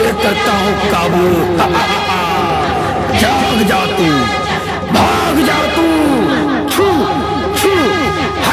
पे करता हूँ काबू। जाग जा तू, भाग जा तू।